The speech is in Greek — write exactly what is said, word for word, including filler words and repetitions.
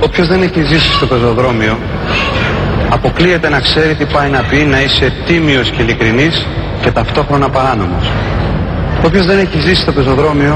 Όποιος δεν έχει ζήσει στο πεζοδρόμιο, αποκλείεται να ξέρει τι πάει να πει να είσαι τίμιος και ειλικρινής και ταυτόχρονα παράνομος. Όποιος δεν έχει ζήσει στο πεζοδρόμιο,